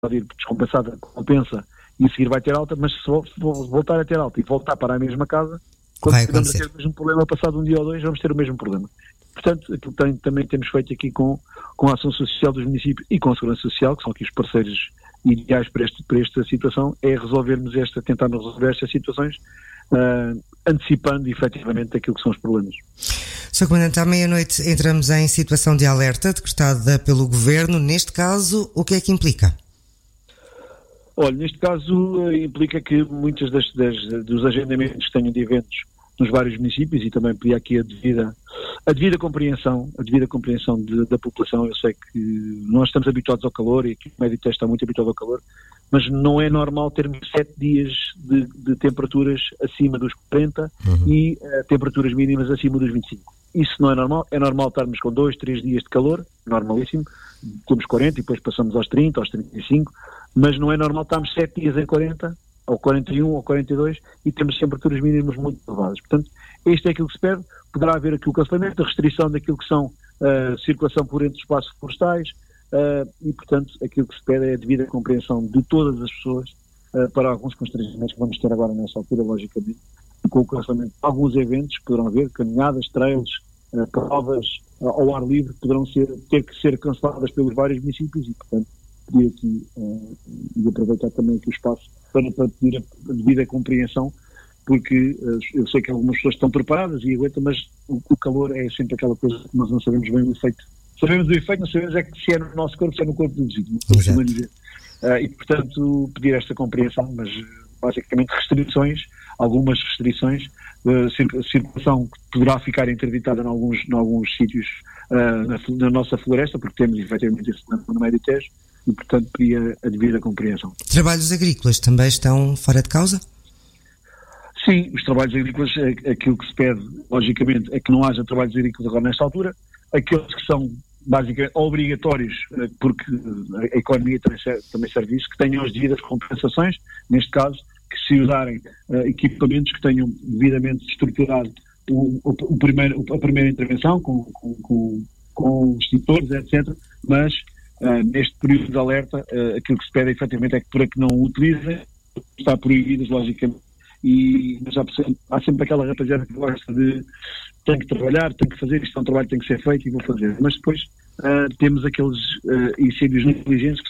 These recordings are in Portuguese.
pode ir descompensada, compensa e a seguir vai ter alta, mas se voltar a ter alta e voltar para a mesma casa, quando vamos a ter o mesmo problema, passado um dia ou dois, vamos ter o mesmo problema. Portanto, aquilo que também temos feito aqui com a ação social dos municípios e com a Segurança Social, que são aqui os parceiros ideais para esta situação, é tentarmos resolver estas situações, antecipando efetivamente aquilo que são os problemas. Sr. Comandante, à meia-noite entramos em situação de alerta decretada pelo Governo. Neste caso, o que é que implica? Olha, neste caso implica que muitos dos agendamentos que tenham de eventos nos vários municípios, e também pedir aqui a devida compreensão da população. Eu sei que nós estamos habituados ao calor e aqui o Médio Tejo está muito habituado ao calor, mas não é normal termos 7 dias de temperaturas acima dos 40 e temperaturas mínimas acima dos 25. Isso não é normal. É normal estarmos com 2, 3 dias de calor, normalíssimo, temos 40 e depois passamos aos 30, aos 35, mas não é normal estarmos 7 dias em 40, ou 41, ou 42, e temos temperaturas mínimas muito elevadas. Portanto, isto é aquilo que se pede. Poderá haver aqui o cancelamento, a restrição daquilo que são circulação por entre os espaços florestais, e, portanto, aquilo que se pede é a devida compreensão de todas as pessoas para alguns constrangimentos que vamos ter agora nessa altura, logicamente, com o cancelamento de alguns eventos que poderão haver, caminhadas, trails, provas ao ar livre, poderão ter que ser canceladas pelos vários municípios e, portanto, pedir aqui e aproveitar também aqui o espaço para pedir a devida compreensão, porque eu sei que algumas pessoas estão preparadas e aguentam, mas o calor é sempre aquela coisa que nós não sabemos bem o efeito. Sabemos o efeito, não sabemos é que se é no nosso corpo, se é no corpo do vizinho. E, portanto, pedir esta compreensão, mas basicamente algumas restrições, circulação que poderá ficar interditada em alguns sítios na nossa floresta, porque temos efetivamente esse problema no Médio Tejo, e, portanto, pedir a devida compreensão. Trabalhos agrícolas também estão fora de causa? Sim, os trabalhos agrícolas, aquilo que se pede, logicamente, é que não haja trabalhos agrícolas agora nesta altura. Aqueles que são, basicamente, obrigatórios, porque a economia também serve isso, que tenham as devidas compensações, neste caso, que se usarem equipamentos que tenham devidamente estruturado a primeira intervenção, com extintores, etc., mas neste período de alerta, aquilo que se pede efetivamente é que para que não o utilizem, está proibidas, logicamente, mas há sempre aquela rapaziada que gosta de tenho que trabalhar, tenho que fazer, isto é um trabalho que tem que ser feito e vou fazer. Mas depois temos aqueles incêndios negligentes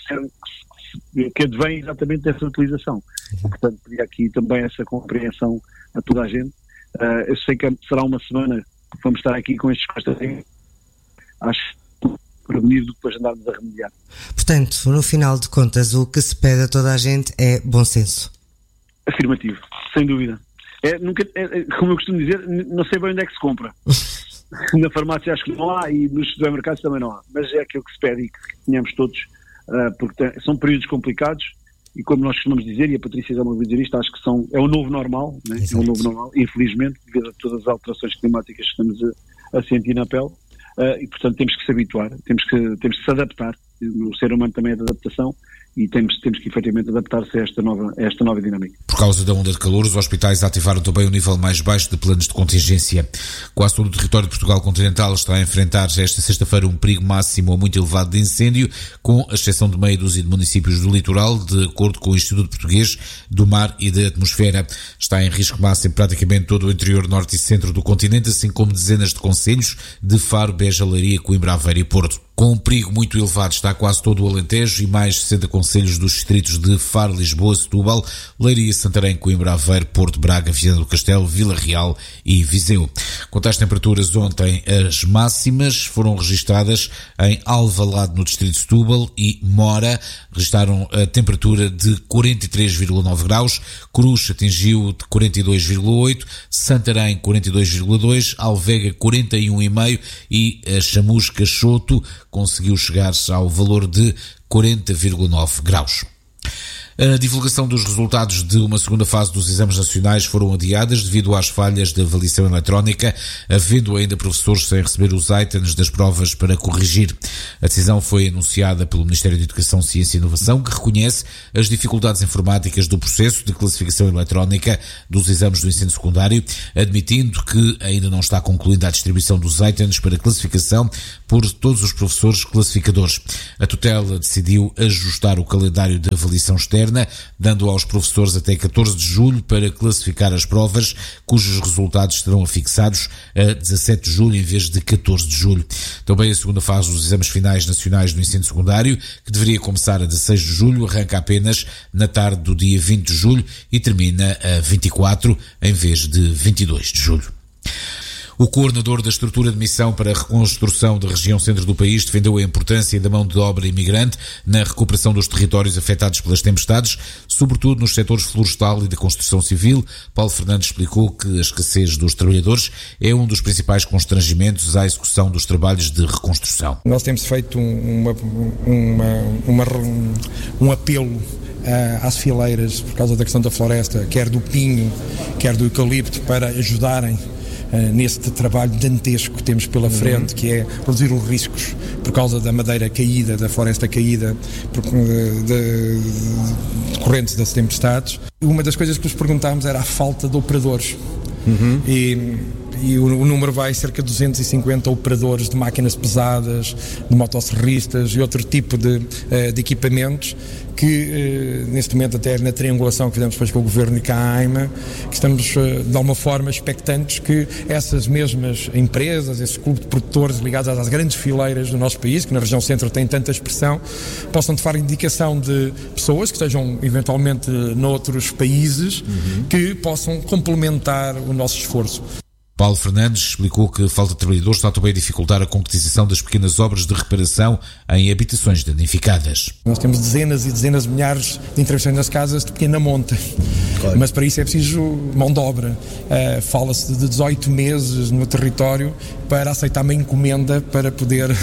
que advêm exatamente dessa utilização. Portanto, pedir aqui também essa compreensão a toda a gente. Eu sei que será uma semana que vamos estar aqui com estes constatantes, acho, prevenir do que depois andarmos a remediar. Portanto, no final de contas, o que se pede a toda a gente é bom senso. Afirmativo, sem dúvida. Como eu costumo dizer, não sei bem onde é que se compra. Na farmácia acho que não há e nos supermercados também não há. Mas é aquilo que se pede e que tenhamos todos, porque são períodos complicados e, como nós costumamos dizer, e a Patrícia já me ouviu dizer isto, acho que é o novo normal, né? É o novo normal, infelizmente, devido a todas as alterações climáticas que estamos a sentir na pele. E, portanto, temos que se habituar, temos que se adaptar. O ser humano também é de adaptação e temos que efetivamente adaptar-se a esta nova dinâmica. Por causa da onda de calor, os hospitais ativaram também o nível mais baixo de planos de contingência. Quase todo o território de Portugal continental está a enfrentar esta sexta-feira um perigo máximo ou muito elevado de incêndio, com a exceção de meia dúzia de municípios do litoral, de acordo com o Instituto Português do Mar e da Atmosfera. Está em risco máximo praticamente todo o interior norte e centro do continente, assim como dezenas de concelhos de Faro, Beja, Leiria, Coimbra, Aveiro e Porto. Com um perigo muito elevado está quase todo o Alentejo e mais 60 concelhos dos distritos de Faro, Lisboa, Setúbal, Leiria, Santarém, Coimbra, Aveiro, Porto, Braga, Viana do Castelo, Vila Real e Viseu. Quanto às temperaturas, ontem as máximas foram registradas em Alvalade, no distrito de Setúbal, e Mora registaram a temperatura de 43,9 graus, Cruz atingiu de 42,8, Santarém 42,2, Alvega 41,5 e a Chamusca Choto conseguiu chegar-se ao valor de 40,9 graus. A divulgação dos resultados de uma segunda fase dos exames nacionais foram adiadas devido às falhas de avaliação eletrónica, havendo ainda professores sem receber os items das provas para corrigir. A decisão foi anunciada pelo Ministério da Educação, Ciência e Inovação, que reconhece as dificuldades informáticas do processo de classificação eletrónica dos exames do ensino secundário, admitindo que ainda não está concluída a distribuição dos items para classificação por todos os professores classificadores. A tutela decidiu ajustar o calendário de avaliação externa, dando aos professores até 14 de julho para classificar as provas, cujos resultados serão afixados a 17 de julho em vez de 14 de julho. Também a segunda fase dos exames finais nacionais do ensino secundário, que deveria começar a 16 de julho, arranca apenas na tarde do dia 20 de julho e termina a 24 em vez de 22 de julho. O coordenador da estrutura de missão para a reconstrução da região centro do país defendeu a importância da mão de obra imigrante na recuperação dos territórios afetados pelas tempestades, sobretudo nos setores florestal e da construção civil. Paulo Fernandes explicou que a escassez dos trabalhadores é um dos principais constrangimentos à execução dos trabalhos de reconstrução. Nós temos feito um apelo às fileiras por causa da questão da floresta, quer do pinho, quer do eucalipto, para ajudarem neste trabalho dantesco que temos pela frente, que é reduzir os riscos por causa da madeira caída, da floresta caída, decorrente das tempestades. Uma das coisas que nos perguntámos era a falta de operadores. E o número vai cerca de 250 operadores de máquinas pesadas, de motosserristas e outro tipo de equipamentos que, neste momento, até na triangulação que fizemos depois com o Governo e com a AIMA, que estamos, de alguma forma, expectantes que essas mesmas empresas, esses clubes de produtores ligados às grandes fileiras do nosso país, que na região centro tem tanta expressão, possam, de facto, indicação de pessoas que estejam, eventualmente, noutros países, que possam complementar o nosso esforço. Paulo Fernandes explicou que a falta de trabalhadores está também a dificultar a concretização das pequenas obras de reparação em habitações danificadas. Nós temos dezenas e dezenas de milhares de intervenções nas casas de pequena monta, claro. Mas para isso é preciso mão de obra. Fala-se de 18 meses no território para aceitar uma encomenda para poder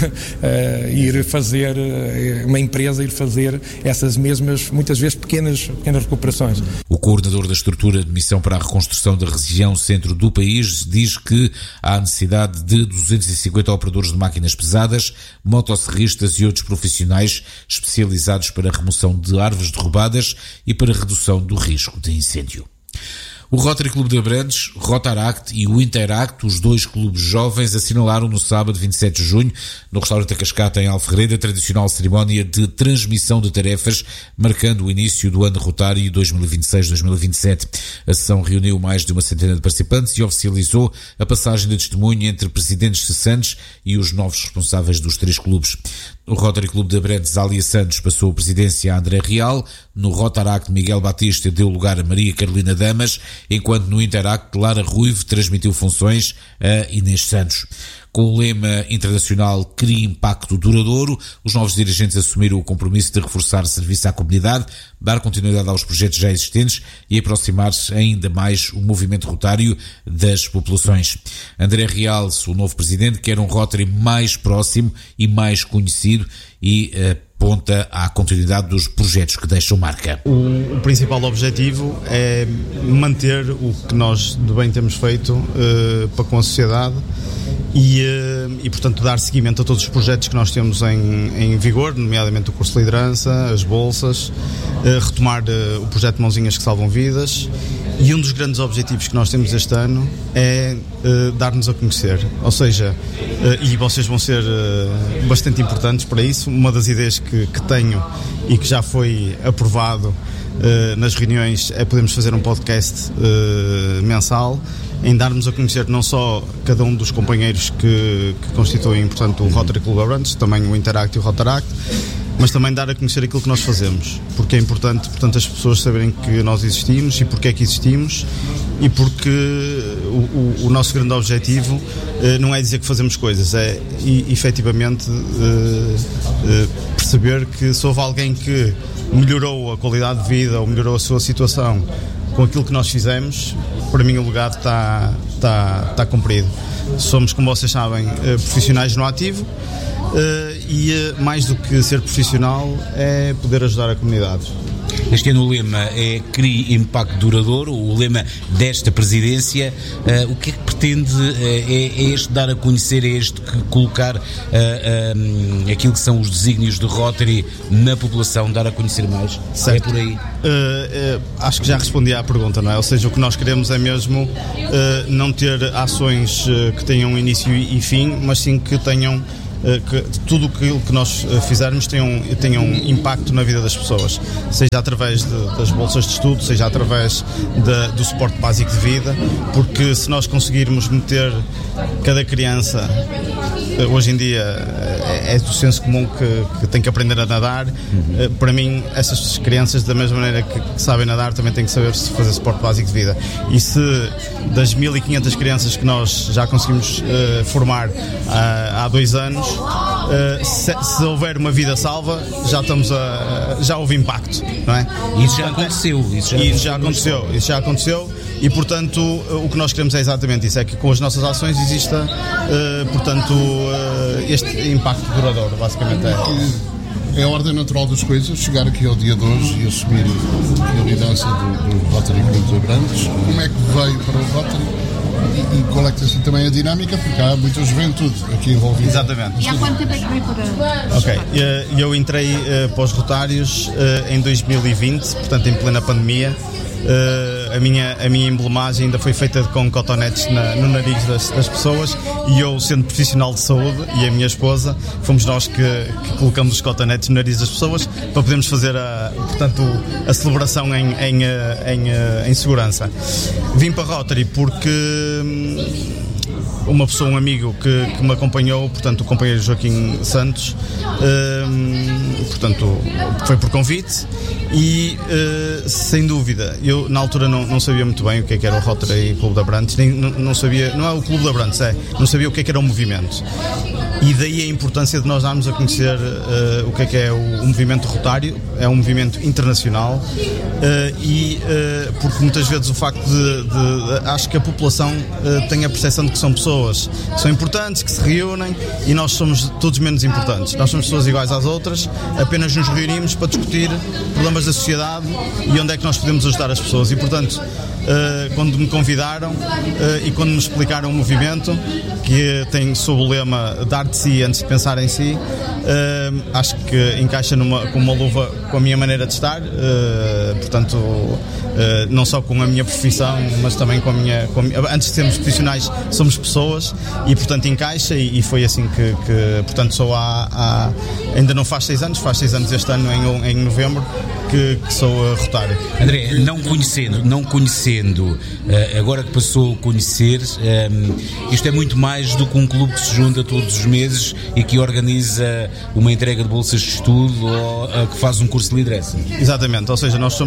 ir fazer, uma empresa ir fazer essas mesmas, muitas vezes pequenas recuperações. O coordenador da estrutura de missão para a reconstrução da região centro do país diz que há necessidade de 250 operadores de máquinas pesadas, motosserristas e outros profissionais especializados para a remoção de árvores derrubadas e para a redução do risco de incêndio. O Rotary Clube de Abrantes, Rotaract e o Interact, os dois clubes jovens, assinalaram no sábado 27 de junho, no restaurante A Cascata, em Alferreda, a tradicional cerimónia de transmissão de tarefas, marcando o início do ano rotário 2026-2027. A sessão reuniu mais de uma centena de participantes e oficializou a passagem de testemunho entre presidentes cessantes e os novos responsáveis dos três clubes. No Rotary Clube de Abrantes, Ália Santos passou a presidência a André Real, no Rotaract, Miguel Batista deu lugar a Maria Carolina Damas, enquanto no Interact, Lara Ruivo transmitiu funções a Inês Santos. Com o lema internacional Cria Impacto Duradouro, os novos dirigentes assumiram o compromisso de reforçar o serviço à comunidade, dar continuidade aos projetos já existentes e aproximar-se ainda mais o movimento rotário das populações. André Real, o novo presidente, quer um Rotary mais próximo e mais conhecido e aponta à continuidade dos projetos que deixam marca. O principal objetivo é manter o que nós de bem temos feito para com a sociedade e, portanto, dar seguimento a todos os projetos que nós temos em vigor, nomeadamente o curso de liderança, as bolsas, retomar o projeto de Mãozinhas que Salvam Vidas, e um dos grandes objetivos que nós temos este ano é dar-nos a conhecer, ou seja, e vocês vão ser bastante importantes para isso. Uma das ideias que tenho e que já foi aprovado nas reuniões é podermos fazer um podcast mensal em darmos a conhecer não só cada um dos companheiros que constituem, portanto, o Rotary Clube Abrantes, também o Interact e o Rotaract, mas também dar a conhecer aquilo que nós fazemos, porque é importante, portanto, as pessoas saberem que nós existimos e porque é que existimos, e porque o nosso grande objetivo não é dizer que fazemos coisas, é efetivamente perceber que se houve alguém que melhorou a qualidade de vida ou melhorou a sua situação com aquilo que nós fizemos, para mim o legado está cumprido. Somos, como vocês sabem, profissionais no ativo, e mais do que ser profissional é poder ajudar a comunidade. Este ano o lema é Crie Impacto Duradouro, o lema desta presidência. O que é que pretende? É este dar a conhecer, é este colocar aquilo que são os desígnios do Rotary na população, dar a conhecer mais? Certo. É por aí? Acho que já respondi à pergunta, não é? Ou seja, o que nós queremos é mesmo não ter ações que tenham início e fim, mas sim que tenham que tudo aquilo que nós fizermos tenha um impacto na vida das pessoas, seja através das bolsas de estudo, seja através do suporte básico de vida, porque se nós conseguirmos meter cada criança, hoje em dia é do senso comum que tem que aprender a nadar. Para mim, essas crianças, da mesma maneira que sabem nadar, também têm que saber fazer suporte básico de vida. E se das 1500 crianças que nós já conseguimos formar há 2 anos, se houver uma vida salva, já houve impacto, não é? Isso já aconteceu. Isso já aconteceu. E, portanto, o que nós queremos é exatamente isso, é que com as nossas ações exista, portanto, este impacto duradouro, basicamente É a ordem natural das coisas, chegar aqui ao dia de hoje e assumir a liderança do Rotary Clube de Abrantes. Como é que veio para o Rotary e qual é que tem também a dinâmica, porque há muita juventude aqui envolvida. Exatamente. E há quanto tempo é que veio para... Ok, eu entrei para os Rotários em 2020, portanto em plena pandemia. A minha emblemagem ainda foi feita com cotonetes no nariz das pessoas, e eu, sendo profissional de saúde, e a minha esposa, fomos nós que colocamos os cotonetes no nariz das pessoas para podermos fazer a celebração em segurança. Vim para Rotary porque uma pessoa, um amigo que me acompanhou, portanto o companheiro Joaquim Santos, portanto foi por convite. E sem dúvida, eu na altura não sabia muito bem o que era o Rotary Clube de Abrantes, não sabia, não é o Clube de Abrantes, não sabia o que era o movimento. E daí a importância de nós darmos a conhecer o que é o movimento rotário. É um movimento internacional, porque muitas vezes o facto acho que a população tem a percepção de que são pessoas que são importantes, que se reúnem, e nós somos todos menos importantes. Nós somos pessoas iguais às outras, apenas nos reunimos para discutir problemas da sociedade e onde é que nós podemos ajudar as pessoas. E, portanto, quando me convidaram e quando me explicaram o movimento, que tem sob o lema dar de si antes de pensar em si, acho que encaixa com uma luva com a minha maneira de estar, portanto, não só com a minha profissão, mas também com a minha antes de sermos profissionais, somos pessoas, e portanto encaixa, e foi assim que portanto, sou ainda não faz 6 anos, faz 6 anos este ano, em novembro, que sou rotário. André, não conhecendo, agora que passou a conhecer, isto é muito mais do que um clube que se junta todos os meses e que organiza uma entrega de bolsas de estudo ou que faz um curso de liderança. Exatamente, ou seja, nós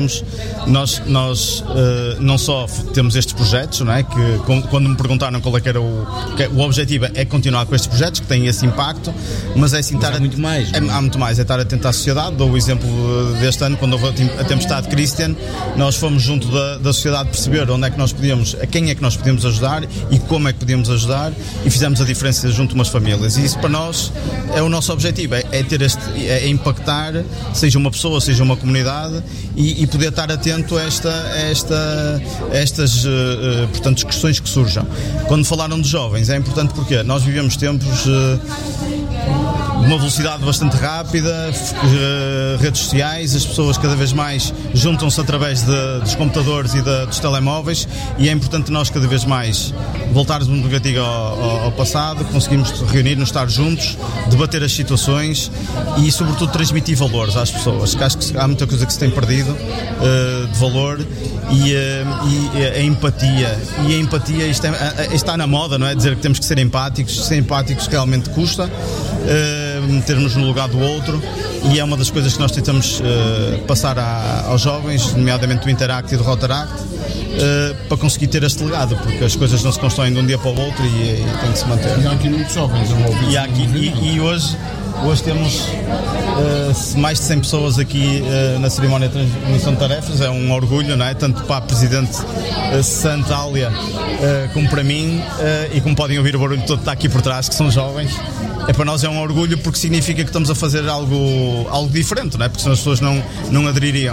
não só temos estes projetos, não é? Que quando me perguntaram qual é que era o objetivo, é continuar com estes projetos que têm esse impacto, mas é assim, há muito mais. Há muito mais, é estar atento à sociedade. Dou o exemplo deste ano, quando houve a tempestade Christian, nós fomos junto da sociedade perceber onde é que nós podíamos, a quem é que nós podíamos ajudar e como é que podíamos ajudar, e fizemos a diferença junto a umas famílias. E isso para nós é o nosso objetivo, é ter é impactar, seja uma pessoa, seja uma comunidade, e poder estar atento a estas portanto, questões que surjam. Quando falaram de jovens, é importante porque nós vivemos tempos de uma velocidade bastante rápida, redes sociais, as pessoas cada vez mais juntam-se através dos computadores e dos telemóveis, e é importante nós cada vez mais voltarmos um bocadinho ao passado, conseguimos reunir-nos, estar juntos, debater as situações e sobretudo transmitir valores às pessoas, que acho que há muita coisa que se tem perdido de valor, e a empatia, isto está na moda, não é? Dizer que temos que ser empáticos realmente custa, metermos no lugar do outro, e é uma das coisas que nós tentamos passar aos jovens, nomeadamente do Interact e do Rotaract, para conseguir ter este legado, porque as coisas não se constroem de um dia para o outro, e tem que se manter. E há aqui muitos jovens envolvidos. E hoje temos mais de 100 pessoas aqui na cerimónia de transmissão de tarefas. É um orgulho, não é? Tanto para a Presidente Santa Ália como para mim, e como podem ouvir o barulho todo que está aqui por trás, que são jovens. Para nós é um orgulho, porque significa que estamos a fazer algo diferente, não é? Porque senão as pessoas não adeririam.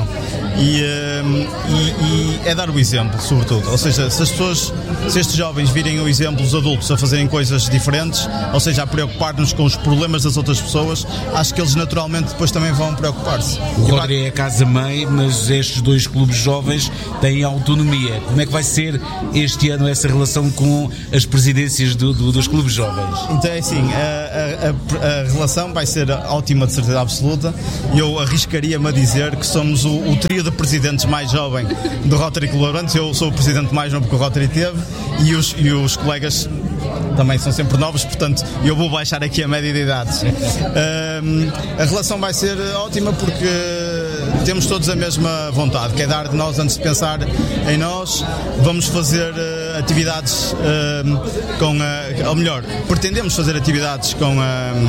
e é dar o exemplo, sobretudo. Ou seja, se estes jovens virem o exemplo dos adultos a fazerem coisas diferentes, ou seja, a preocupar-nos com os problemas das outras pessoas, acho que eles naturalmente depois também vão preocupar-se. O Rotary é a casa-mãe, mas estes dois clubes jovens têm autonomia. Como é que vai ser este ano essa relação com as presidências dos clubes jovens? Então é assim, a relação vai ser ótima, de certeza absoluta. Eu arriscaria-me a dizer que somos o trio de presidentes mais jovem do Rotary Clube Abrantes. Eu sou o presidente mais novo que o Rotary teve e os colegas também são sempre novos, portanto eu vou baixar aqui a média de idades. A relação vai ser ótima porque temos todos a mesma vontade, que é dar de nós antes de pensar em nós. Vamos fazer atividades ou melhor, pretendemos fazer atividades com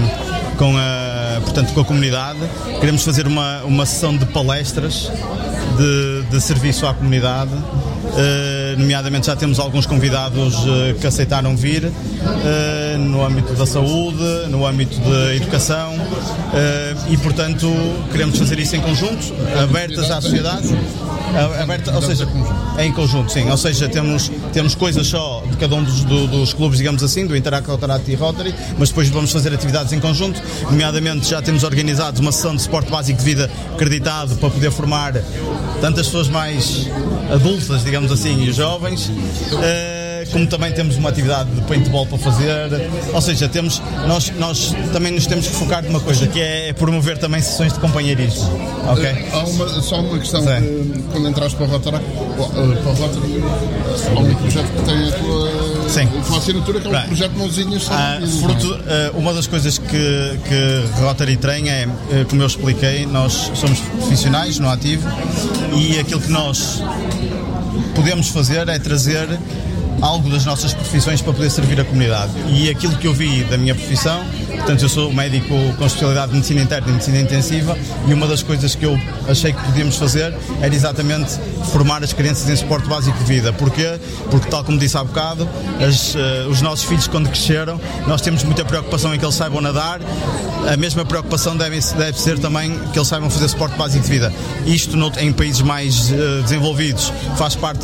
a comunidade. Queremos fazer uma sessão de palestras de serviço à comunidade. Nomeadamente já temos alguns convidados que aceitaram vir no âmbito da saúde, no âmbito da educação e portanto queremos fazer isso em conjunto, abertas à sociedade. Ou seja, é em conjunto, sim. Ou seja, temos coisas só de cada um dos clubes, digamos assim, do Interac, Rotaract e Rotary, mas depois vamos fazer atividades em conjunto. Nomeadamente já temos organizado uma sessão de suporte básico de vida acreditado para poder formar tantas pessoas mais adultas, digamos assim, e os jovens. Como também temos uma atividade de paintball para fazer, ou seja, nós também nos temos que focar numa coisa, que é promover também sessões de companheirismo. Okay? Só uma questão, quando entraste para o Rotary, há um projeto que tem a tua assinatura, que é um projeto de mãozinhas. Uma das coisas que Rotary tem é, como eu expliquei, nós somos profissionais no ativo e aquilo que nós podemos fazer é trazer algo das nossas profissões para poder servir a comunidade. E aquilo que eu vi da minha profissão, portanto eu sou médico com especialidade de medicina interna e medicina intensiva, e uma das coisas que eu achei que podíamos fazer era exatamente formar as crianças em suporte básico de vida. Porquê? Porque, tal como disse há bocado, os nossos filhos, quando cresceram, nós temos muita preocupação em que eles saibam nadar. A mesma preocupação deve ser também que eles saibam fazer suporte básico de vida. Isto em países mais desenvolvidos faz parte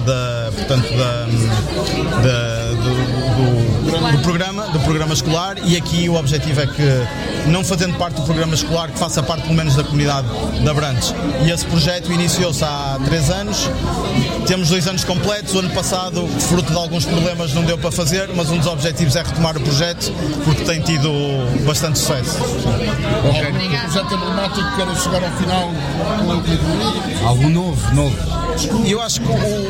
do programa escolar, e aqui o objetivo é que, não fazendo parte do programa escolar, que faça parte pelo menos da comunidade de Abrantes. E esse projeto iniciou-se há 3 anos, temos 2 anos completos. O ano passado, fruto de alguns problemas, não deu para fazer, mas um dos objetivos é retomar o projeto, porque tem tido bastante sucesso. O projeto emblemático que quer chegar ao final com algo novo. Eu acho que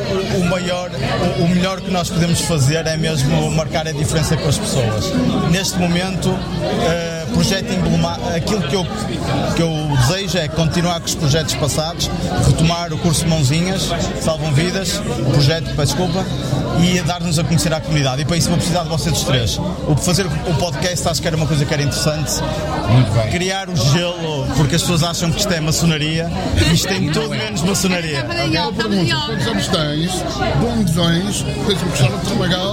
o melhor que nós podemos fazer é mesmo marcar a diferença com as pessoas. Neste momento, projeto emblemático, aquilo que eu desejo é continuar com os projetos passados, retomar o curso Mãozinhas, Salvam Vidas, o projeto, peço desculpa, e dar-nos a conhecer à comunidade. E para isso vou precisar de vocês três. Fazer o podcast acho que era uma coisa que era interessante. Muito bem. Criar o gelo, porque as pessoas acham que isto é maçonaria, e isto tem tudo menos maçonaria. Eu pergunto, quantos anos tens? De onde vens? Tens uma questão de Tramagal?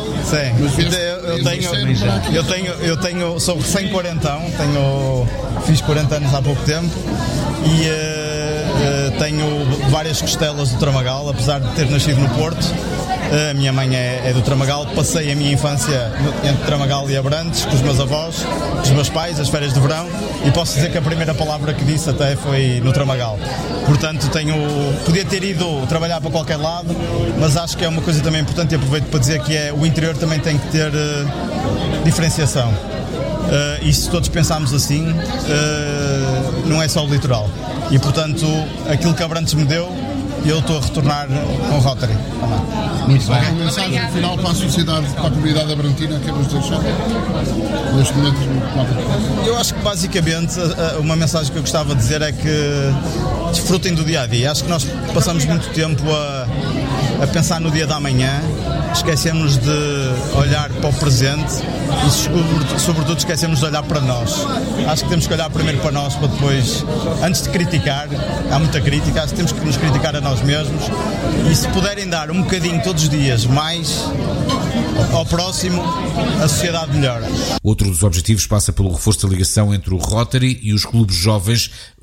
Sim, sou recém-quarentão, fiz 40 anos há pouco tempo e tenho várias costelas do Tramagal, apesar de ter nascido no Porto. A minha mãe é do Tramagal. Passei a minha infância entre Tramagal e Abrantes, com os meus avós, com os meus pais, as férias de verão, e posso dizer que a primeira palavra que disse até foi no Tramagal. Portanto, podia ter ido trabalhar para qualquer lado, mas acho que é uma coisa também importante, e aproveito para dizer que o interior também tem que ter diferenciação. E se todos pensarmos assim, não é só o litoral. E portanto, aquilo que Abrantes me deu, eu estou a retornar com o Rotary. Muito bem. Uma mensagem final para a sociedade, para a comunidade abrantina, que vamos deixar neste momento. Eu acho que basicamente uma mensagem que eu gostava de dizer é que desfrutem do dia a dia. Acho que nós passamos muito tempo a pensar no dia da manhã, esquecemos de olhar para o presente e sobretudo esquecemos de olhar para nós. Acho que temos que olhar primeiro para nós, para depois, antes de criticar, há muita crítica, acho que temos que nos criticar a nós mesmos, e se puderem dar um bocadinho todos os dias mais ao próximo, a sociedade melhora. Outro dos objetivos passa pelo reforço da ligação entre o Rotary e os clubes jovens,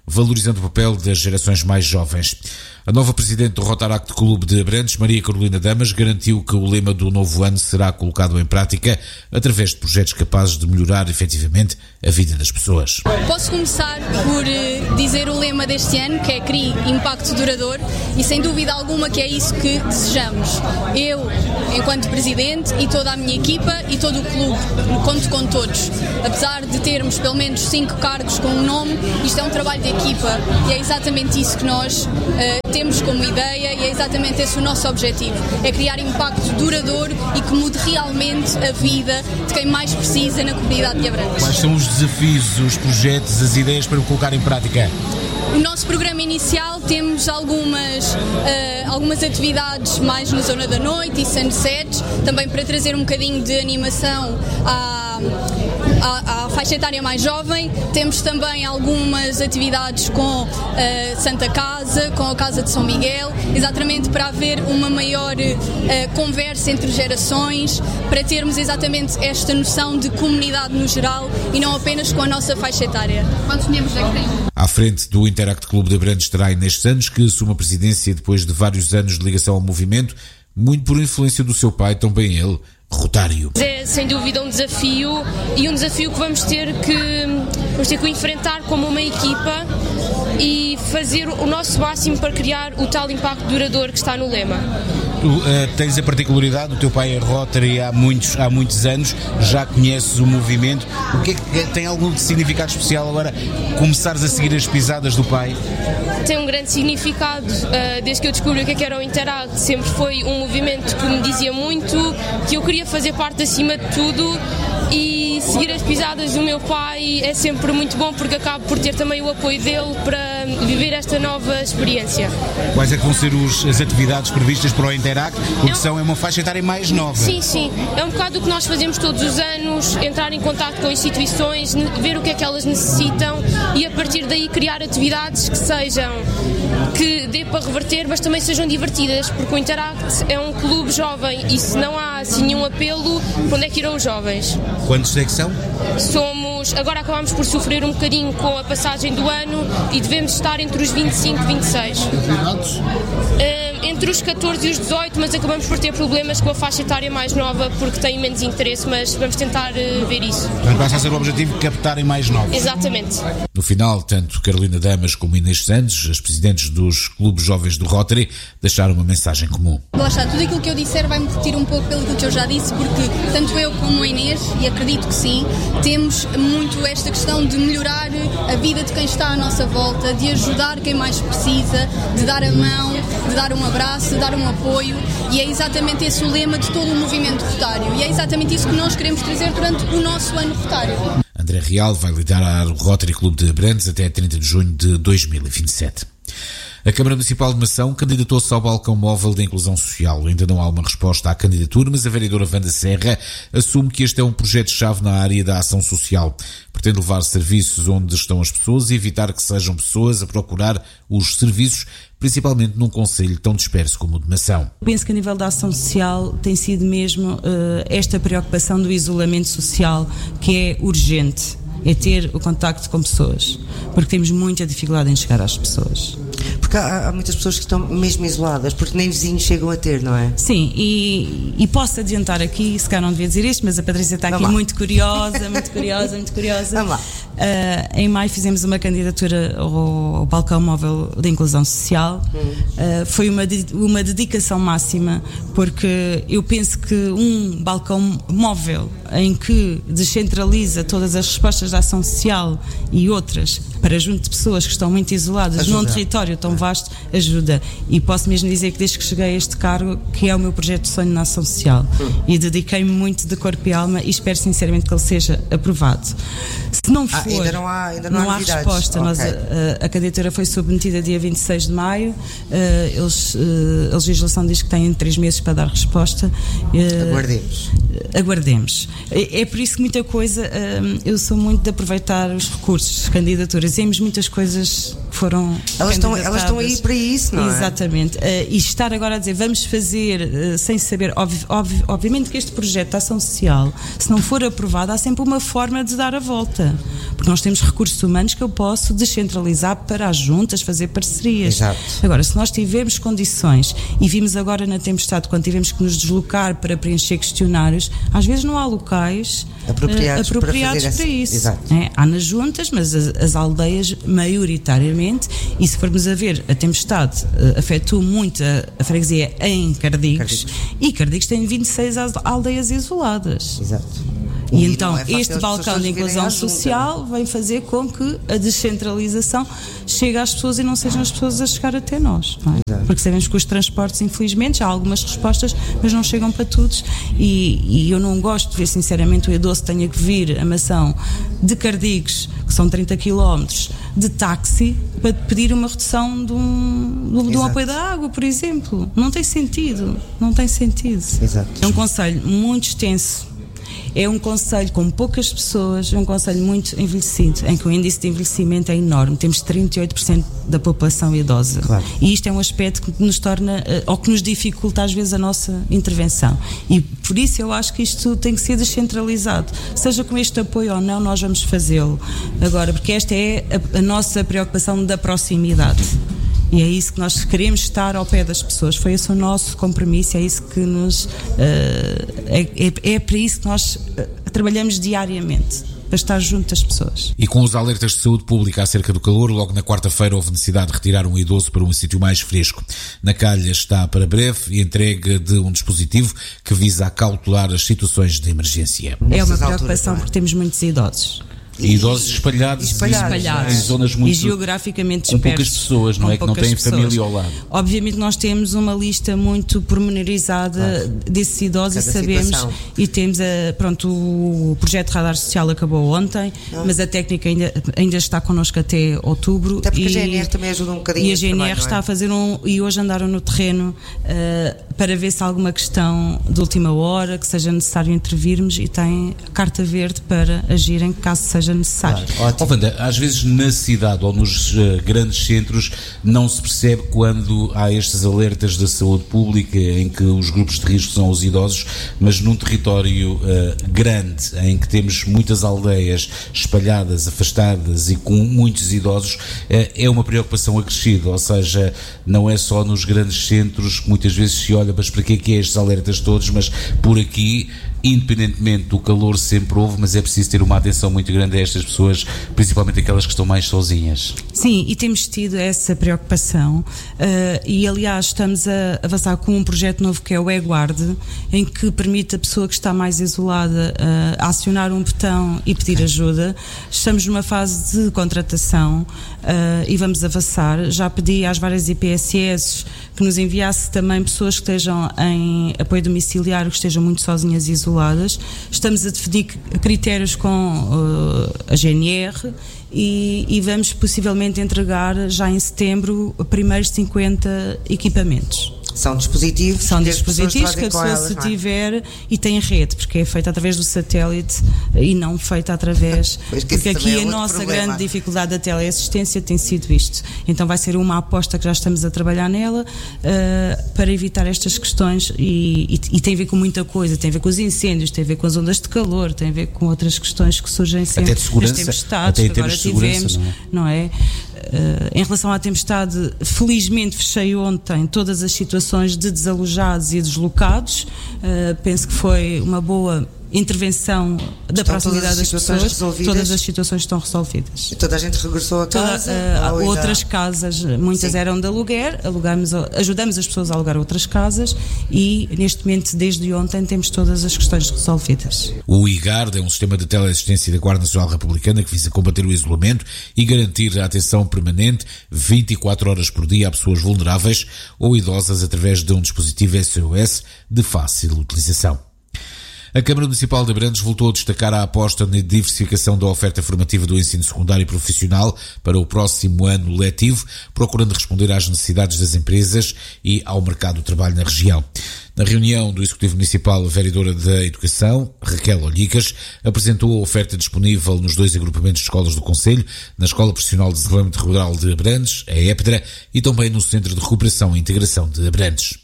valorizando o papel das gerações mais jovens. A nova presidente do Rotaract Clube de Abrantes, Maria Carolina Damas, garantiu que o lema do novo ano será colocado em prática através de projetos capazes de melhorar efetivamente a vida das pessoas. Posso começar por dizer o lema deste ano, que é Crie Impacto Duradouro, e sem dúvida alguma que é isso que desejamos. Eu, enquanto presidente, e toda a minha equipa e todo o clube, conto com todos. Apesar de termos pelo menos 5 cargos com um nome, isto é um trabalho de equipa e é exatamente isso que nós temos como ideia e é exatamente esse o nosso objetivo, é criar impacto duradouro e que mude realmente a vida de quem mais precisa na comunidade de Abrantes. Quais são os desafios, os projetos, as ideias para o colocar em prática? O nosso programa inicial temos algumas atividades mais na zona da noite e sunsets, também para trazer um bocadinho de animação à faixa etária mais jovem. Temos também algumas atividades com Santa Casa, com a Casa de São Miguel, exatamente para haver uma maior conversa entre gerações, para termos exatamente esta noção de comunidade no geral e não apenas com a nossa faixa etária. Quantos membros é que tem? À frente do Interact Clube de Abrantes terá Inês Santos, que assume a presidência depois de vários anos de ligação ao movimento, muito por influência do seu pai, também ele, rotário. É sem dúvida um desafio e um desafio que vamos ter que enfrentar como uma equipa e fazer o nosso máximo para criar o tal impacto duradouro que está no lema. Tu tens a particularidade, o teu pai é Rotary há muitos anos, já conheces o movimento. O que é que tem algum significado especial agora começares a seguir as pisadas do pai? Tem um grande significado, desde que eu descobri o que era o Interact, sempre foi um movimento que me dizia muito, que eu queria fazer parte acima de tudo e seguir as pisadas do meu pai é sempre muito bom porque acabo por ter também o apoio dele para viver esta nova experiência. Quais é que vão ser as atividades previstas para o Interact? Porque é uma faixa etária mais nova. Sim. É um bocado o que nós fazemos todos os anos, entrar em contato com instituições, ver o que é que elas necessitam e a partir daí criar atividades que dê para reverter, mas também sejam divertidas, porque o Interact é um clube jovem e se não há assim nenhum apelo, para onde é que irão os jovens? Quantos é que são? Agora acabamos por sofrer um bocadinho com a passagem do ano e devemos estar entre os 25 e 26. Atividades? Entre os 14 e os 18, mas acabamos por ter problemas com a faixa etária mais nova porque têm menos interesse, mas vamos tentar ver isso. Portanto, vai ser o objetivo de captarem mais novos. Exatamente. No final, tanto Carolina Damas como Inês Santos, as presidentes dos clubes jovens do Rotary, deixaram uma mensagem comum. Lá está, tudo aquilo que eu disser vai-me repetir um pouco pelo que eu já disse, porque tanto eu como a Inês, e acredito que sim, temos muito esta questão de melhorar a vida de quem está à nossa volta, de ajudar quem mais precisa, de dar a mão, de dar um abraço, de dar um apoio, e é exatamente esse o lema de todo o movimento rotário, e é exatamente isso que nós queremos trazer durante o nosso ano rotário. André Real vai liderar o Rotary Clube de Abrantes até 30 de junho de 2027. A Câmara Municipal de Mação candidatou-se ao balcão móvel da inclusão social. Ainda não há uma resposta à candidatura, mas a vereadora Wanda Serra assume que este é um projeto-chave na área da ação social. Pretende levar serviços onde estão as pessoas e evitar que sejam pessoas a procurar os serviços, principalmente num concelho tão disperso como o de Mação. Penso que a nível da ação social tem sido mesmo esta preocupação do isolamento social, que é urgente, é ter o contacto com pessoas, porque temos muita dificuldade em chegar às pessoas. Porque há muitas pessoas que estão mesmo isoladas, porque nem vizinhos chegam a ter, não é? Sim, e posso adiantar aqui, se calhar não devia dizer isto, mas a Patrícia está aqui muito curiosa. Vamos lá. Em maio fizemos uma candidatura ao balcão móvel da inclusão social. Foi uma dedicação máxima, porque eu penso que um balcão móvel em que descentraliza todas as respostas da ação social e outras para junto de pessoas que estão muito isoladas num território tão vasto, ajuda. E posso mesmo dizer que desde que cheguei a este cargo, que é o meu projeto de sonho na ação social, e dediquei-me muito de corpo e alma e espero sinceramente que ele seja aprovado. Se não for, ainda não há resposta. Okay. A candidatura foi submetida dia 26 de maio. A legislação diz que têm 3 meses para dar resposta. Aguardemos. É por isso que muita coisa, eu sou muito de aproveitar os recursos, candidaturas. Temos muitas coisas foram elas estão aí para isso, não é? Exatamente. E estar agora a dizer vamos fazer sem saber, obviamente que este projeto de ação social, se não for aprovado, há sempre uma forma de dar a volta, porque nós temos recursos humanos que eu posso descentralizar para as juntas, fazer parcerias. Exato. Agora, se nós tivermos condições, e vimos agora na tempestade, quando tivemos que nos deslocar para preencher questionários, às vezes não há locais apropriados para isso. Exato. Há nas juntas, mas as aldeias maioritariamente, e se formos a ver, a tempestade afetou muito a freguesia em Cardigos, e Cardigos tem 26 aldeias isoladas. Exato. E então este balcão de inclusão social vem fazer com que a descentralização chegue às pessoas e não sejam as pessoas a chegar até nós, não é? Porque sabemos que os transportes, infelizmente, já há algumas respostas, mas não chegam para todos, e eu não gosto de ver sinceramente o idoso tenha que vir a Mação de Cardigos, que são 30 km, de táxi para pedir uma redução de um apoio da água, por exemplo. Não tem sentido. Exato. É um concelho muito extenso. É um concelho com poucas pessoas, é um concelho muito envelhecido, em que o índice de envelhecimento é enorme. Temos 38% da população idosa. Claro. E isto é um aspecto que nos torna, ou que nos dificulta às vezes a nossa intervenção. E por isso eu acho que isto tem que ser descentralizado. Seja com este apoio ou não, nós vamos fazê-lo. Agora, porque esta é a nossa preocupação da proximidade. E é isso que nós queremos, estar ao pé das pessoas. Foi esse o nosso compromisso, é isso que nos é para isso que nós trabalhamos diariamente, para estar junto das pessoas. E com os alertas de saúde pública acerca do calor, logo na quarta-feira houve necessidade de retirar um idoso para um sítio mais fresco. Na Calha está para breve a entrega de um dispositivo que visa acautelar as situações de emergência. É uma preocupação porque temos muitos idosos. E idosos espalhados em zonas muito... E geograficamente com poucas pessoas, não é? Que não têm família ao lado. Obviamente nós temos uma lista muito pormenorizada desses idosos, e sabemos situação. E temos o projeto Radar Social acabou ontem, mas a técnica ainda está connosco até outubro. Até porque a GNR também ajuda um bocadinho. E a GNR está a fazer e hoje andaram no terreno para ver se há alguma questão de última hora que seja necessário intervirmos, e tem carta verde para agirem caso seja necessário. Claro, Wanda, às vezes na cidade ou nos grandes centros não se percebe quando há estes alertas da saúde pública em que os grupos de risco são os idosos, mas num território grande em que temos muitas aldeias espalhadas, afastadas e com muitos idosos, é uma preocupação acrescida, ou seja, não é só nos grandes centros que muitas vezes se olha, mas para que é estes alertas todos, mas por aqui, independentemente do calor, sempre houve, mas é preciso ter uma atenção muito grande a estas pessoas, principalmente aquelas que estão mais sozinhas. Sim, e temos tido essa preocupação, e aliás estamos a avançar com um projeto novo que é o E-Guarde, em que permite a pessoa que está mais isolada a acionar um botão e pedir ajuda. Estamos numa fase de contratação e vamos avançar. Já pedi às várias IPSS que nos enviasse também pessoas que estejam em apoio domiciliário, que estejam muito sozinhas e isoladas. Estamos a definir critérios com a GNR e vamos possivelmente entregar já em setembro primeiros 50 equipamentos. São dispositivos que a pessoa se tiver e tem rede, porque é feita através do satélite e não feita através... porque aqui a nossa grande dificuldade da teleassistência tem sido isto. Então vai ser uma aposta que já estamos a trabalhar nela para evitar estas questões e tem a ver com muita coisa, tem a ver com os incêndios, tem a ver com as ondas de calor, tem a ver com outras questões que surgem sempre. Até de segurança, nas tempestades que agora tivemos, não é? Em relação à tempestade, felizmente fechei ontem todas as situações de desalojados e deslocados. Penso que foi uma boa intervenção da proximidade das pessoas. Todas as situações estão resolvidas. E toda a gente regressou a casa? Outras casas, muitas eram de aluguer, ajudamos as pessoas a alugar outras casas e neste momento, desde ontem, temos todas as questões resolvidas. O IGARD é um sistema de teleassistência da Guarda Nacional Republicana que visa combater o isolamento e garantir a atenção permanente 24 horas por dia a pessoas vulneráveis ou idosas através de um dispositivo SOS de fácil utilização. A Câmara Municipal de Abrantes voltou a destacar a aposta na diversificação da oferta formativa do ensino secundário e profissional para o próximo ano letivo, procurando responder às necessidades das empresas e ao mercado de trabalho na região. Na reunião do Executivo Municipal, a vereadora da Educação, Raquel Olhicas, apresentou a oferta disponível nos 2 agrupamentos de escolas do Concelho, na Escola Profissional de Desenvolvimento Rural de Abrantes, a EPDRA, e também no Centro de Recuperação e Integração de Abrantes.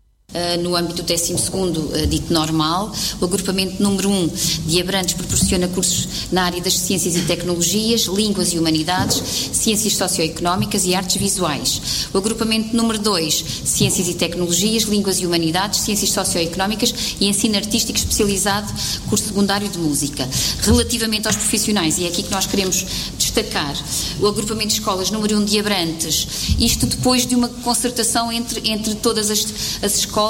No âmbito do 12º dito normal, o agrupamento número 1 de Abrantes proporciona cursos na área das ciências e tecnologias, línguas e humanidades, ciências socioeconómicas e artes visuais. O agrupamento número 2, ciências e tecnologias, línguas e humanidades, ciências socioeconómicas e ensino artístico especializado, curso secundário de música. Relativamente aos profissionais, e é aqui que nós queremos destacar, o agrupamento de escolas número 1 de Abrantes, isto depois de uma concertação entre todas as escolas,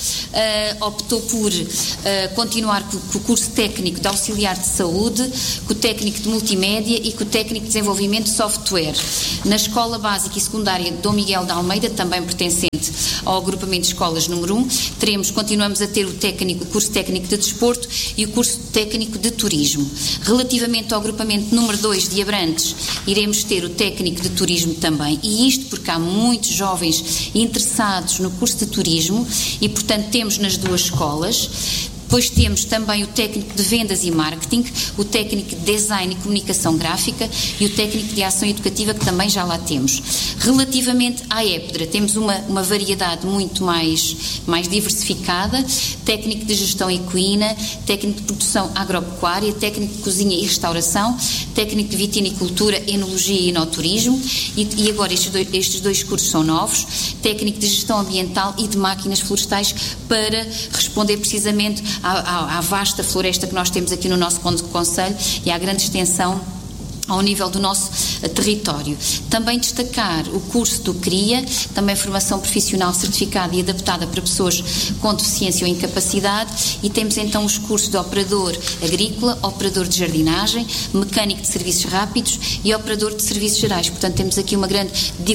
optou por continuar com o curso técnico de auxiliar de saúde, com o técnico de multimédia e com o técnico de desenvolvimento de software. Na escola básica e secundária Dom Miguel de Almeida, também pertencente ao agrupamento de escolas número 1, continuamos a ter o curso técnico de desporto e o curso técnico de turismo. Relativamente ao agrupamento número 2 de Abrantes, iremos ter o técnico de turismo também, e isto porque há muitos jovens interessados no curso de turismo e, portanto, temos nas 2 escolas. Depois temos também o técnico de vendas e marketing, o técnico de design e comunicação gráfica e o técnico de ação educativa, que também já lá temos. Relativamente à EPDRA, temos uma variedade muito mais diversificada: técnico de gestão equina, técnico de produção agropecuária, técnico de cozinha e restauração, técnico de vitinicultura, enologia e enoturismo, e agora estes 2 cursos são novos: técnico de gestão ambiental e de máquinas florestais, para responder precisamente à vasta floresta que nós temos aqui no nosso concelho e à grande extensão ao nível do nosso território. Também destacar o curso do CRIA, também formação profissional certificada e adaptada para pessoas com deficiência ou incapacidade, e temos então os cursos de operador agrícola, operador de jardinagem, mecânico de serviços rápidos e operador de serviços gerais. Portanto, temos aqui uma grande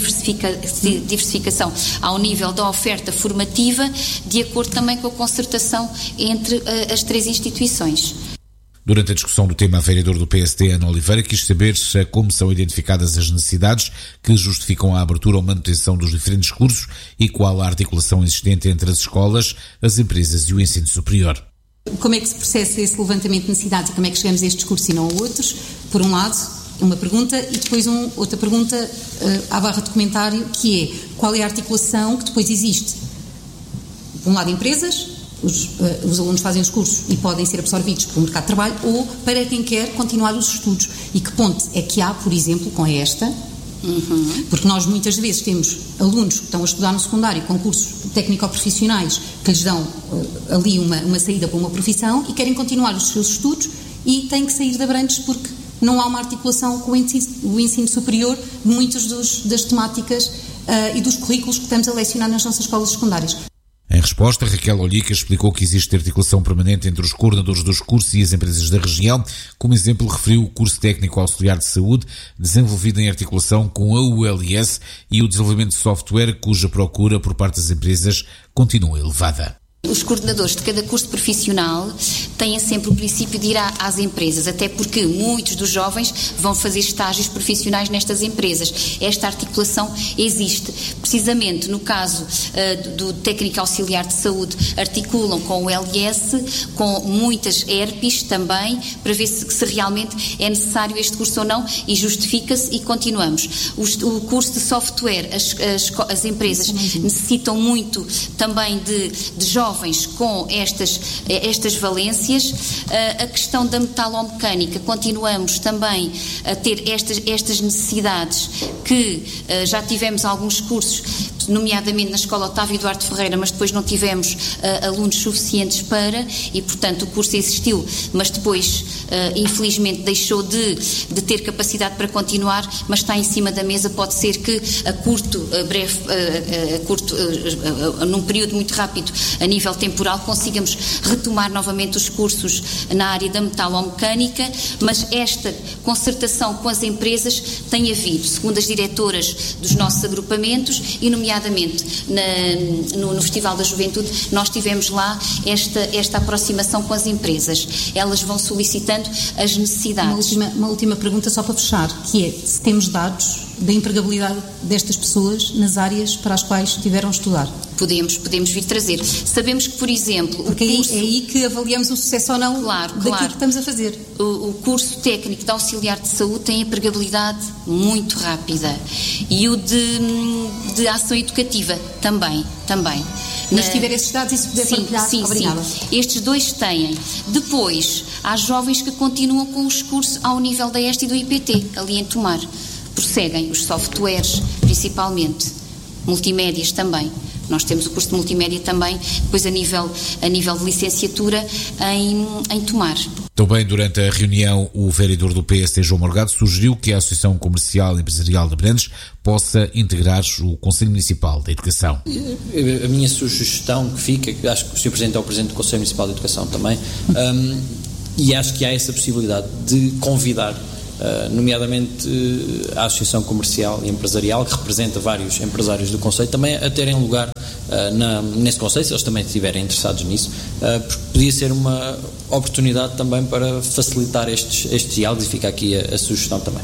diversificação ao nível da oferta formativa, de acordo também com a concertação entre as 3 instituições. Durante a discussão do tema, a vereadora do PSD, Ana Oliveira, quis saber como são identificadas as necessidades que justificam a abertura ou manutenção dos diferentes cursos e qual a articulação existente entre as escolas, as empresas e o ensino superior. Como é que se processa esse levantamento de necessidades e como é que chegamos a estes cursos e não a outros? Por um lado, uma pergunta, e depois outra pergunta à barra de comentário, que é: qual é a articulação que depois existe? Por um lado, empresas. Os alunos fazem os cursos e podem ser absorvidos pelo mercado de trabalho, ou para quem quer continuar os estudos. E que ponte é que há, por exemplo, com esta? Porque nós muitas vezes temos alunos que estão a estudar no secundário com cursos técnico-profissionais que lhes dão ali uma saída para uma profissão e querem continuar os seus estudos e têm que sair de Abrantes porque não há uma articulação com o ensino superior de muitas das temáticas e dos currículos que estamos a lecionar nas nossas escolas secundárias. Em resposta, Raquel Olhicas explicou que existe articulação permanente entre os coordenadores dos cursos e as empresas da região. Como exemplo, referiu o curso técnico auxiliar de saúde, desenvolvido em articulação com a ULS, e o desenvolvimento de software, cuja procura por parte das empresas continua elevada. Os coordenadores de cada curso profissional têm sempre o princípio de ir às empresas, até porque muitos dos jovens vão fazer estágios profissionais nestas empresas. Esta articulação existe. Precisamente no caso do técnico auxiliar de saúde, articulam com o LS, com muitas ERPs também, para ver se realmente é necessário este curso ou não, e justifica-se, e continuamos. O curso de software, as empresas necessitam muito também de jovens com estas valências. A questão da metalomecânica, continuamos também a ter estas necessidades, que já tivemos alguns cursos, nomeadamente na Escola Otávio Duarte Ferreira, mas depois não tivemos alunos suficientes para, e portanto o curso existiu, mas depois infelizmente deixou de ter capacidade para continuar, mas está em cima da mesa. Pode ser que num período muito rápido, a nível temporal, consigamos retomar novamente os cursos na área da metalomecânica, mas esta concertação com as empresas tem havido, segundo as diretoras dos nossos agrupamentos, e nomeadamente no Festival da Juventude, nós tivemos lá esta aproximação com as empresas. Elas vão solicitando as necessidades. Uma última pergunta só para fechar, que é: se temos dados da empregabilidade destas pessoas nas áreas para as quais tiveram a estudar? Podemos vir trazer. Sabemos que, por exemplo, porque o curso... é aí que avaliamos o sucesso ou não daquilo que estamos a fazer. O curso técnico de auxiliar de saúde tem empregabilidade muito rápida e o de ação educativa também. Mas se tiver esses dados e se puder partilhar, obrigada. Sim. Estes dois têm. Depois, há jovens que continuam com os cursos ao nível da EST e do IPT, ali em Tomar. Prosseguem os softwares, principalmente, multimédias também. Nós temos o curso de multimédia também, depois a nível de licenciatura em Tomar. Também durante a reunião, o vereador do PSD, João Morgado, sugeriu que a Associação Comercial e Empresarial de Abrantes possa integrar o Conselho Municipal da Educação. A minha sugestão que fica, que acho que o Sr. Presidente é o Presidente do Conselho Municipal de Educação também, e acho que há essa possibilidade de convidar nomeadamente a Associação Comercial e Empresarial, que representa vários empresários do Conselho, também a terem lugar nesse Conselho, se eles também estiverem interessados nisso, porque podia ser uma oportunidade também para facilitar estes diálogos, e fica aqui a sugestão também.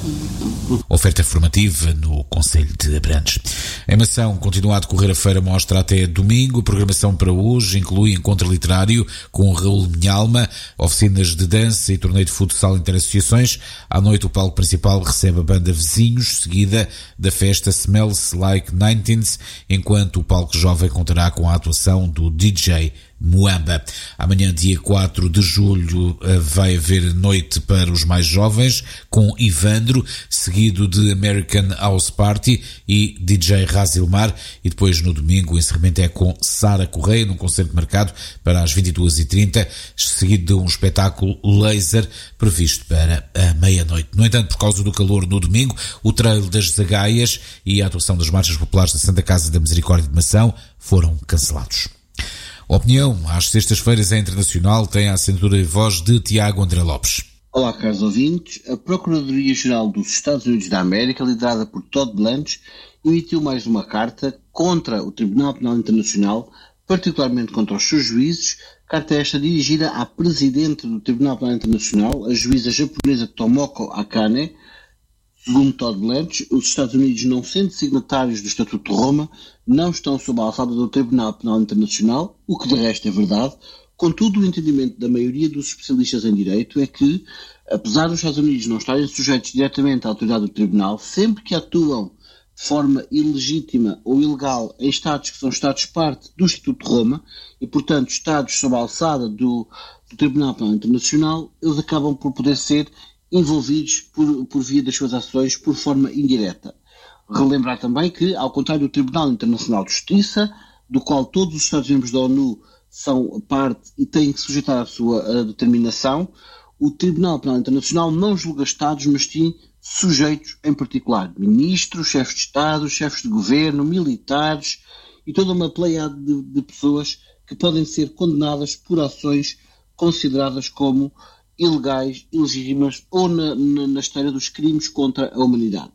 Oferta formativa no Conselho de Abrantes. Em Mação continua a decorrer a Feira Mostra até domingo. A programação para hoje inclui encontro literário com Raul Minhalma, oficinas de dança e torneio de futsal interassociações. À noite o palco principal recebe a banda Vizinhos, seguida da festa Smells Like 19s, enquanto o palco jovem contará com a atuação do DJ Muamba. Amanhã, dia 4 de julho, vai haver noite para os mais jovens com Ivandro, seguido de American House Party e DJ Razilmar, e depois no domingo o encerramento é com Sara Correia, num concerto marcado para as 22h30, seguido de um espetáculo laser previsto para a meia-noite. No entanto, por causa do calor no domingo, o Trail das Zagaias e a atuação das marchas populares da Santa Casa da Misericórdia de Mação foram cancelados. Opinião, às sextas-feiras é internacional, tem a assinatura e voz de Tiago André Lopes. Olá, caros ouvintes. A Procuradoria-Geral dos Estados Unidos da América, liderada por Todd Blanche, emitiu mais uma carta contra o Tribunal Penal Internacional, particularmente contra os seus juízes, carta esta dirigida à Presidente do Tribunal Penal Internacional, a juíza japonesa Tomoko Akane. Segundo Todd Blanche, os Estados Unidos, não sendo signatários do Estatuto de Roma, não estão sob a alçada do Tribunal Penal Internacional, o que de resto é verdade. Contudo, o entendimento da maioria dos especialistas em direito é que, apesar dos Estados Unidos não estarem sujeitos diretamente à autoridade do Tribunal, sempre que atuam de forma ilegítima ou ilegal em Estados que são Estados-parte do Estatuto de Roma e, portanto, Estados sob a alçada do Tribunal Penal Internacional, eles acabam por poder ser envolvidos por via das suas ações por forma indireta. Relembrar também que, ao contrário do Tribunal Internacional de Justiça, do qual todos os Estados-membros da ONU são parte e têm que sujeitar a sua determinação, o Tribunal Penal Internacional não julga Estados, mas sim sujeitos em particular, ministros, chefes de Estado, chefes de governo, militares e toda uma pleiade de pessoas que podem ser condenadas por ações consideradas como ilegais, ilegítimas ou na esteira dos crimes contra a humanidade.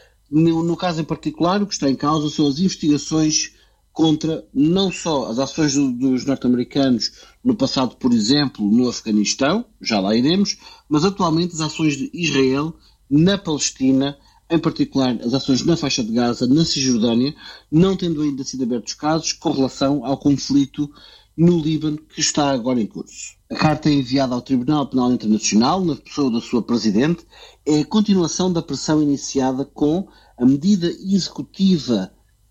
No caso em particular, o que está em causa são as investigações contra não só as ações dos norte-americanos no passado, por exemplo, no Afeganistão, já lá iremos, mas atualmente as ações de Israel na Palestina, em particular as ações na faixa de Gaza, na Cisjordânia, não tendo ainda sido abertos casos com relação ao conflito no Líbano, que está agora em curso. A carta enviada ao Tribunal Penal Internacional, na pessoa da sua Presidente, é a continuação da pressão iniciada com a medida executiva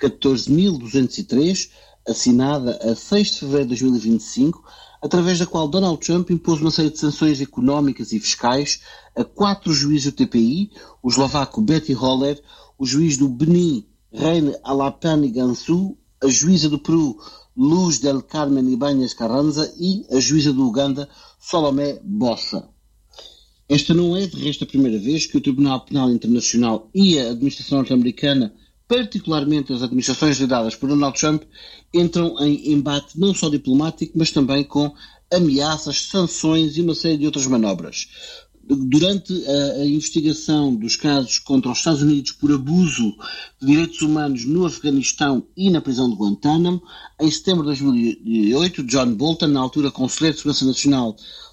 14.203, assinada a 6 de fevereiro de 2025, através da qual Donald Trump impôs uma série de sanções económicas e fiscais a 4 juízes do TPI, o eslovaco Betty Holler, o juiz do Benin, Reine Alapani Gansu, a juíza do Peru, Luz del Carmen Ibáñez Carranza, e a juíza do Uganda, Salomé Bossa. Esta não é, de resto, a primeira vez que o Tribunal Penal Internacional e a administração norte-americana, particularmente as administrações lideradas por Donald Trump, entram em embate não só diplomático, mas também com ameaças, sanções e uma série de outras manobras. Durante a investigação dos casos contra os Estados Unidos por abuso de direitos humanos no Afeganistão e na prisão de Guantánamo, em setembro de 2008, John Bolton, na altura Conselheiro de Segurança Nacional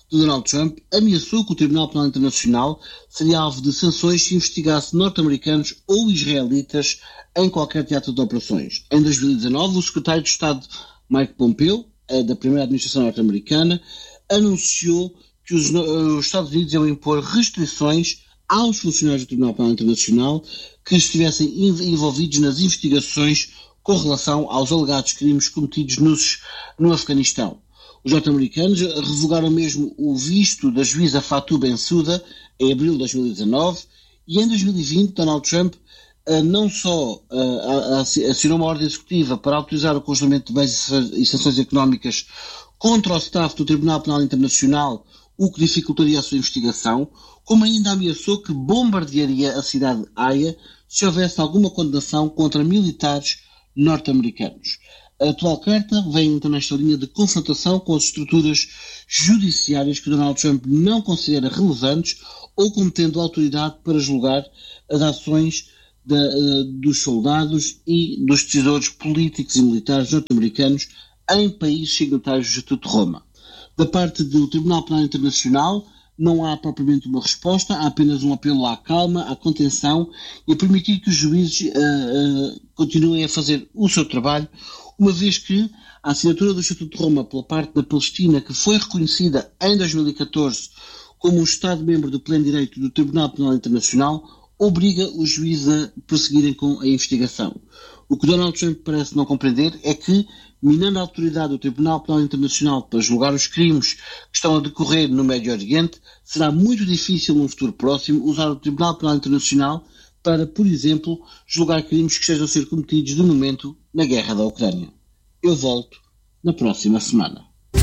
de Donald Trump, ameaçou que o Tribunal Penal Internacional seria alvo de sanções se investigasse norte-americanos ou israelitas em qualquer teatro de operações. Em 2019, o secretário de Estado Mike Pompeo, da primeira administração norte-americana, anunciou que os Estados Unidos iam impor restrições aos funcionários do Tribunal Penal Internacional que estivessem envolvidos nas investigações com relação aos alegados crimes cometidos no Afeganistão. Os norte-americanos revogaram mesmo o visto da juíza Fatou Bensouda em abril de 2019 e em 2020 Donald Trump não só assinou uma ordem executiva para autorizar o congelamento de bens e sanções económicas contra o staff do Tribunal Penal Internacional, o que dificultaria a sua investigação, como ainda ameaçou que bombardearia a cidade de Haia se houvesse alguma condenação contra militares norte-americanos. A atual carta vem então nesta linha de confrontação com as estruturas judiciárias que Donald Trump não considera relevantes ou como tendo autoridade para julgar as ações dos soldados e dos decisores políticos e militares norte-americanos em países signatários do Estatuto de Roma. Da parte do Tribunal Penal Internacional não há propriamente uma resposta, há apenas um apelo à calma, à contenção e a permitir que os juízes continuem a fazer o seu trabalho, uma vez que a assinatura do Estatuto de Roma pela parte da Palestina, que foi reconhecida em 2014 como um Estado-membro de pleno direito do Tribunal Penal Internacional, obriga os juízes a prosseguirem com a investigação. O que Donald Trump parece não compreender é que, minando a autoridade do Tribunal Penal Internacional para julgar os crimes que estão a decorrer no Médio Oriente, será muito difícil num futuro próximo usar o Tribunal Penal Internacional para, por exemplo, julgar crimes que estejam a ser cometidos de momento na guerra da Ucrânia. Eu volto na próxima semana.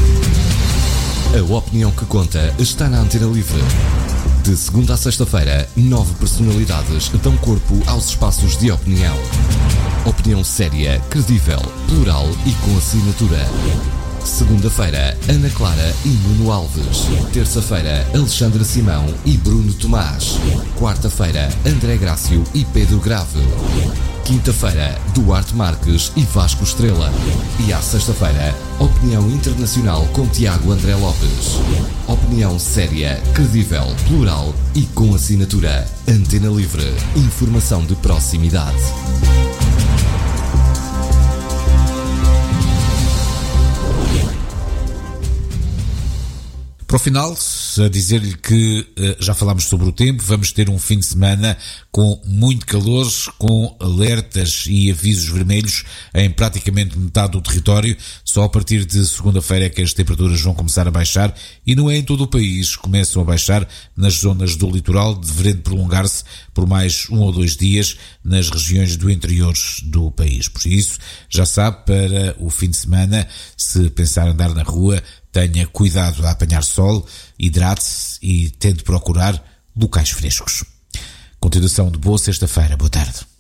A opinião que conta está na Antena Livre. De segunda a sexta-feira, 9 personalidades dão corpo aos espaços de opinião. Opinião séria, credível, plural e com assinatura. Segunda-feira, Ana Clara e Nuno Alves. Terça-feira, Alexandra Simão e Bruno Tomás. Quarta-feira, André Grácio e Pedro Grave. Quinta-feira, Duarte Marques e Vasco Estrela. E à sexta-feira, Opinião Internacional com Tiago André Lopes. Opinião séria, credível, plural e com assinatura. Antena Livre. Informação de proximidade. Para o final, a dizer-lhe que já falámos sobre o tempo, vamos ter um fim de semana com muito calor, com alertas e avisos vermelhos em praticamente metade do território. Só a partir de segunda-feira é que as temperaturas vão começar a baixar e não é em todo o país. Começam a baixar nas zonas do litoral, devendo prolongar-se por mais 1 ou 2 dias nas regiões do interior do país. Por isso, já sabe, para o fim de semana, se pensar andar na rua, tenha cuidado a apanhar sol, hidrate-se e tente procurar locais frescos. Continuação de boa sexta-feira. Boa tarde.